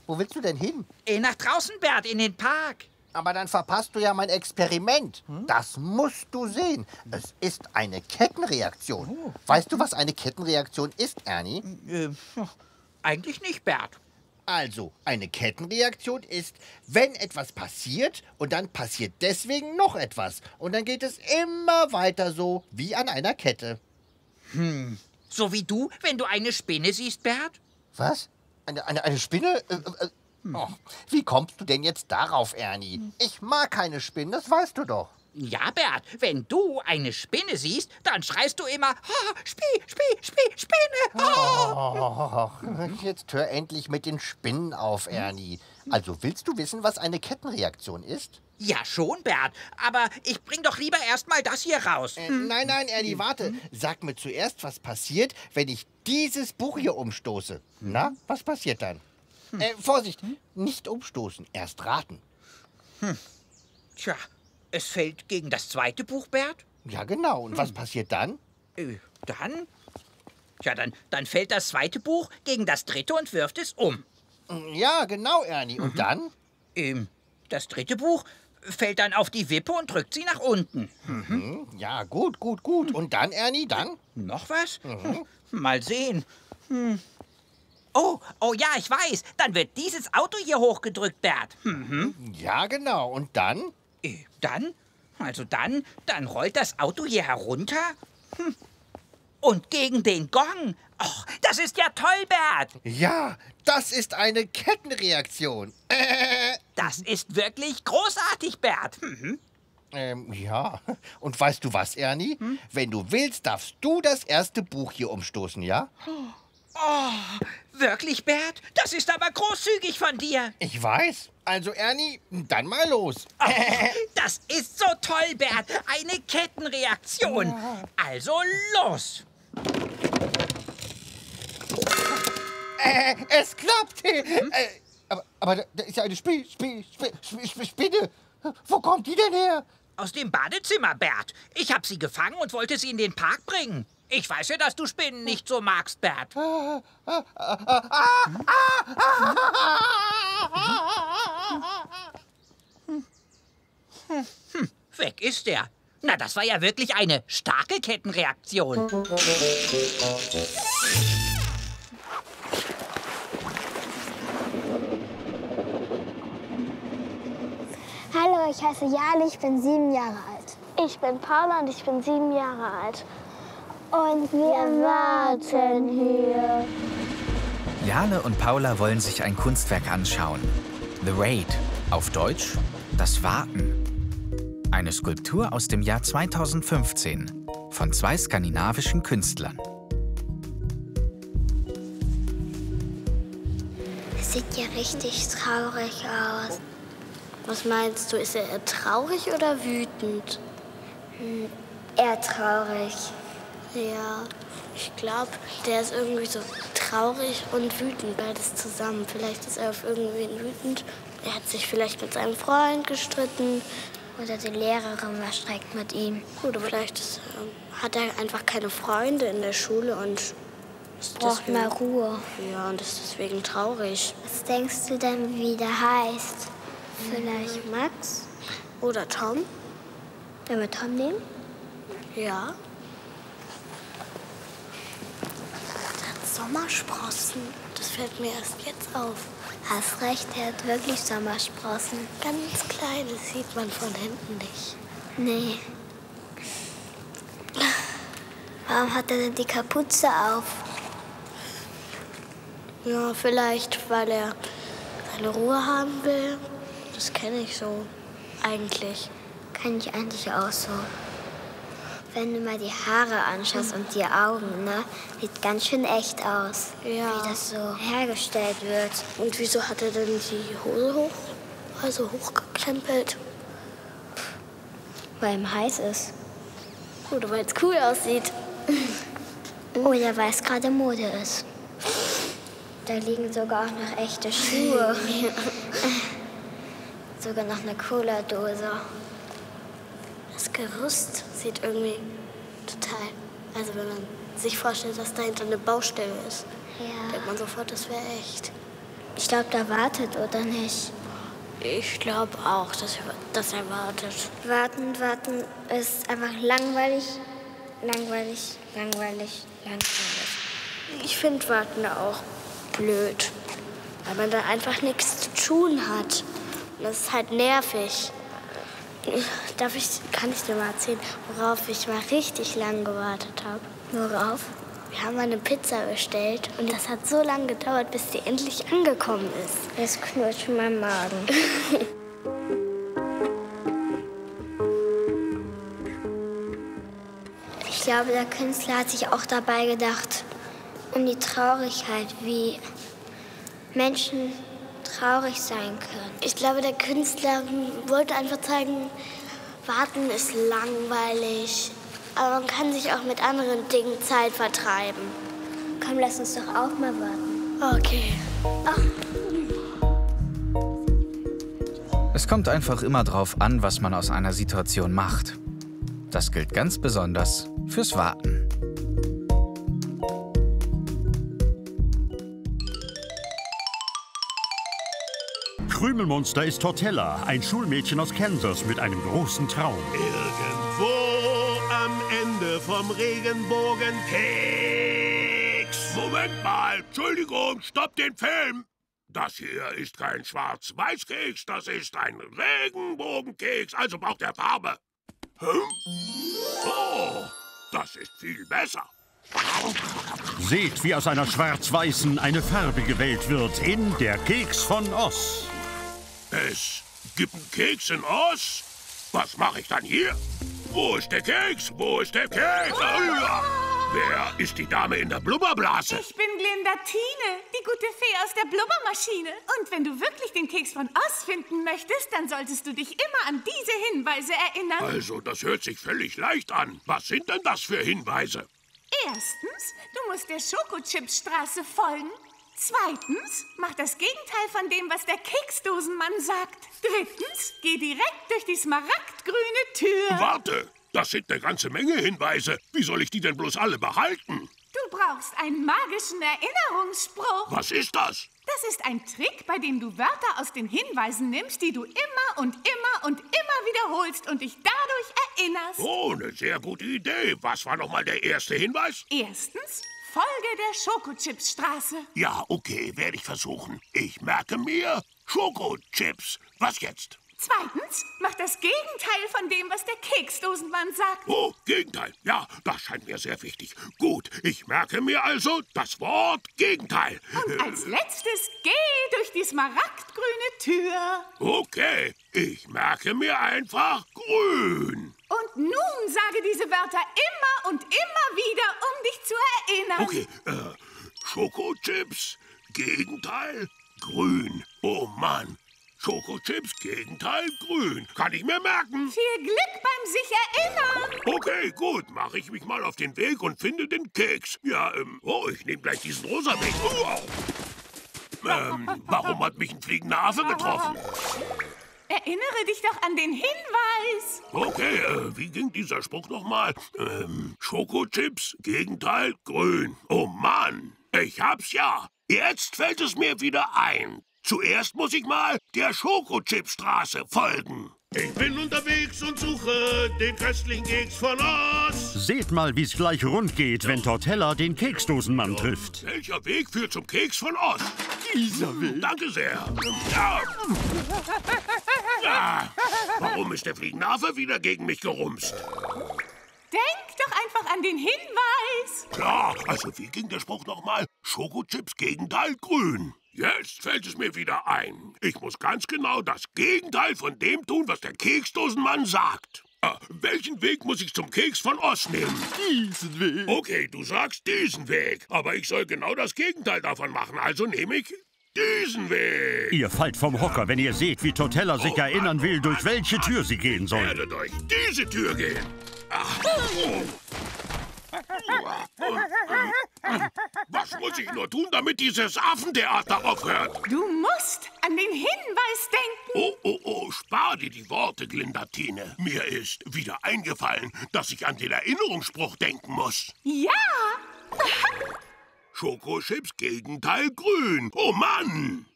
Wo willst du denn hin? Nach draußen, Bert, in den Park. Aber dann verpasst du ja mein Experiment. Das musst du sehen. Es ist eine Kettenreaktion. Weißt du, was eine Kettenreaktion ist, Ernie? Eigentlich nicht, Bert. Also, eine Kettenreaktion ist, wenn etwas passiert und dann passiert deswegen noch etwas. Und dann geht es immer weiter so, wie an einer Kette. So wie du, wenn du eine Spinne siehst, Bert? Was? Eine Spinne? Oh, wie kommst du denn jetzt darauf, Ernie? Ich mag keine Spinnen, das weißt du doch. Ja, Bert, wenn du eine Spinne siehst, dann schreist du immer, Spinne! Oh, jetzt hör endlich mit den Spinnen auf, Ernie. Also willst du wissen, was eine Kettenreaktion ist? Ja, schon, Bert, aber ich bring doch lieber erstmal das hier raus. Nein, Ernie, warte. Sag mir zuerst, was passiert, wenn ich dieses Buch hier umstoße. Na, was passiert dann? Vorsicht, nicht umstoßen, erst raten. Tja, es fällt gegen das zweite Buch, Bert. Ja, genau. Und was passiert dann? Dann? Tja, dann fällt das zweite Buch gegen das dritte und wirft es um. Ja, genau, Ernie. Und dann? Das dritte Buch fällt dann auf die Wippe und drückt sie nach unten. Ja, gut. Und dann, Ernie, dann? Noch was? Mal sehen. Oh, ja, ich weiß. Dann wird dieses Auto hier hochgedrückt, Bert. Ja, genau. Und dann? Dann rollt das Auto hier herunter. Und gegen den Gong. Oh, das ist ja toll, Bert. Ja, das ist eine Kettenreaktion. Das ist wirklich großartig, Bert. Ja. Und weißt du was, Ernie? Wenn du willst, darfst du das erste Buch hier umstoßen, ja? Oh, wirklich, Bert? Das ist aber großzügig von dir. Ich weiß. Also, Ernie, dann mal los. Oh, das ist so toll, Bert. Eine Kettenreaktion. Also los. Es klappt. Aber da ist ja eine Spinne. Wo kommt die denn her? Aus dem Badezimmer, Bert. Ich habe sie gefangen und wollte sie in den Park bringen. Ich weiß ja, dass du Spinnen nicht so magst, Bert. Weg ist er. Na, das war ja wirklich eine starke Kettenreaktion. Hallo, ich heiße Jale, ich bin 7 Jahre alt. Ich bin Paula und ich bin 7 Jahre alt. Und wir warten hier. Jale und Paula wollen sich ein Kunstwerk anschauen. The Wait, auf Deutsch Das Warten. Eine Skulptur aus dem Jahr 2015 von 2 skandinavischen Künstlern. Es sieht ja richtig traurig aus. Was meinst du, ist er eher traurig oder wütend? Eher traurig. Ja, ich glaube, der ist irgendwie so traurig und wütend, beides zusammen. Vielleicht ist er auf irgendwen wütend. Er hat sich vielleicht mit seinem Freund gestritten. Oder die Lehrerin war strikt mit ihm. Oder vielleicht hat er einfach keine Freunde in der Schule und ist Braucht deswegen, mal Ruhe. Ja, und ist deswegen traurig. Was denkst du denn, wie der heißt? Vielleicht Max? Oder Tom? Wollen wir Tom nehmen? Ja. Der hat Sommersprossen. Das fällt mir erst jetzt auf. Hast recht, er hat wirklich Sommersprossen. Ganz klein, das sieht man von hinten nicht. Nee. Warum hat er denn die Kapuze auf? Ja, vielleicht, weil er seine Ruhe haben will. Das kenne ich so eigentlich. Kann ich eigentlich auch so. Wenn du mal die Haare anschaust und die Augen, ne? Sieht ganz schön echt aus, Ja. wie das so hergestellt wird. Und wieso hat er denn die Hose hochgekrempelt? Weil ihm heiß ist. Oder weil es cool aussieht. Oder weil es gerade Mode ist. Da liegen sogar auch noch echte Schuhe. Sogar noch eine Cola-Dose. Das Gerüst sieht irgendwie total... Also wenn man sich vorstellt, dass dahinter eine Baustelle ist, Ja. denkt man sofort, das wäre echt. Ich glaube, der wartet, oder nicht? Ich glaube auch, dass er wartet. Warten ist einfach langweilig. Ich finde Warten auch blöd, weil man da einfach nichts zu tun hat. Und das ist halt nervig. Kann ich dir mal erzählen, worauf ich mal richtig lang gewartet habe? Worauf? Wir haben mal eine Pizza bestellt und das hat so lange gedauert, bis die endlich angekommen ist. Jetzt knutscht mein Magen. Ich glaube, der Künstler hat sich auch dabei gedacht, um die Traurigkeit, wie Menschen traurig sein können. Ich glaube, der Künstler wollte einfach zeigen, Warten ist langweilig. Aber man kann sich auch mit anderen Dingen Zeit vertreiben. Komm, lass uns doch auch mal warten. Okay. Es kommt einfach immer drauf an, was man aus einer Situation macht. Das gilt ganz besonders fürs Warten. Krümelmonster ist Tortella, ein Schulmädchen aus Kansas mit einem großen Traum. Irgendwo am Ende vom Regenbogen Keks. Moment mal, Entschuldigung, stopp den Film. Das hier ist kein Schwarz-Weiß-Keks, das ist ein Regenbogenkeks, also braucht er Farbe. Oh, das ist viel besser. Seht, wie aus einer schwarz-weißen eine farbige Welt wird in der Keks von Oz. Es gibt einen Keks in Oz? Was mache ich dann hier? Wo ist der Keks? Wo ist der Keks? Wer ist die Dame in der Blubberblase? Ich bin Glinda Tine, die gute Fee aus der Blubbermaschine. Und wenn du wirklich den Keks von Oz finden möchtest, dann solltest du dich immer an diese Hinweise erinnern. Also, das hört sich völlig leicht an. Was sind denn das für Hinweise? Erstens, du musst der Schokochipsstraße folgen. Zweitens, mach das Gegenteil von dem, was der Keksdosenmann sagt. Drittens, geh direkt durch die smaragdgrüne Tür. Warte, das sind eine ganze Menge Hinweise. Wie soll ich die denn bloß alle behalten? Du brauchst einen magischen Erinnerungsspruch. Was ist das? Das ist ein Trick, bei dem du Wörter aus den Hinweisen nimmst, die du immer und immer wiederholst und dich dadurch erinnerst. Oh, eine sehr gute Idee. Was war nochmal der erste Hinweis? Erstens, folge der Schokochipsstraße. Ja, okay, werde ich versuchen. Ich merke mir Schokochips. Was jetzt? Zweitens, mach das Gegenteil von dem, was der Keksdosenmann sagt. Oh, Gegenteil. Ja, das scheint mir sehr wichtig. Gut, ich merke mir also das Wort Gegenteil. Und als letztes, geh durch die smaragdgrüne Tür. Okay, ich merke mir einfach grün. Und nun sage diese Wörter immer und immer wieder, um dich zu erinnern. Okay, Schokochips, Gegenteil, grün. Oh Mann. Schokochips, Gegenteil, grün. Kann ich mir merken. Viel Glück beim sich erinnern. Okay, gut. Mache ich mich mal auf den Weg und finde den Keks. Ja, ich nehme gleich diesen rosa Weg. Warum hat mich ein fliegender Affe getroffen? Erinnere dich doch an den Hinweis. Okay, wie ging dieser Spruch nochmal? Schokochips, Gegenteil, grün. Oh Mann, ich hab's ja. Jetzt fällt es mir wieder ein. Zuerst muss ich mal der Schokochipsstraße folgen. Ich bin unterwegs und suche den köstlichen Keks von Oz. Seht mal, wie es gleich rund geht, wenn Tortella den Keksdosenmann trifft. Welcher Weg führt zum Keks von Oz? Dieser Weg. Danke sehr. Ja. Ja. Warum ist der fliegende Affe wieder gegen mich gerumst? Denk doch einfach an den Hinweis. Klar, also wie ging der Spruch nochmal? Schokochips, Gegenteil, grün. Jetzt fällt es mir wieder ein. Ich muss ganz genau das Gegenteil von dem tun, was der Keksdosenmann sagt. Welchen Weg muss ich zum Keks von Oz nehmen? Diesen Weg. Okay, du sagst diesen Weg. Aber ich soll genau das Gegenteil davon machen. Also nehme ich diesen Weg. Ihr fallt vom Hocker, wenn ihr seht, wie Tortella sich erinnern will, durch welche Tür sie gehen soll. Ich werde durch diese Tür gehen. Was muss ich nur tun, damit dieses Affentheater aufhört? Du musst an den Hinweis denken. Oh, spar dir die Worte, Glinda Tine. Mir ist wieder eingefallen, dass ich an den Erinnerungsspruch denken muss. Ja. Schokochips, Gegenteil grün. Oh Mann!